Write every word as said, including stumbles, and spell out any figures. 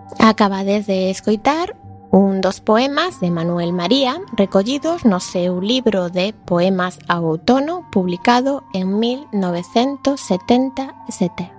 Acabades de escoitar un dos poemas de Manuel María recollidos no seu libro de Poemas ao outono publicado en mil novecentos setenta e sete.